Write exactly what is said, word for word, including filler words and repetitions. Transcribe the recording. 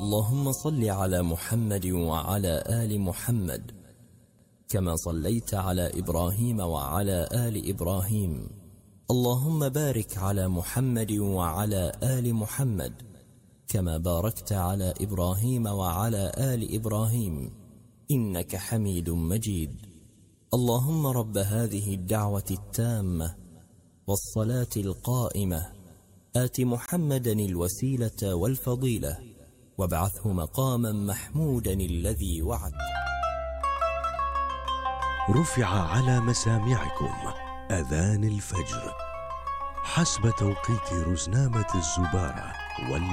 اللهم صل على محمد وعلى آل محمد كما صليت على إبراهيم وعلى آل إبراهيم. اللهم بارك على محمد وعلى آل محمد كما باركت على إبراهيم وعلى آل إبراهيم إنك حميد مجيد. اللهم رب هذه الدعوة التامة والصلاة القائمة آت محمدا الوسيلة والفضيلة وابعثه مقاما محمودا الذي وعدت. رفع على مسامعكم أذان الفجر حسب توقيت رزنامة الزبارة وال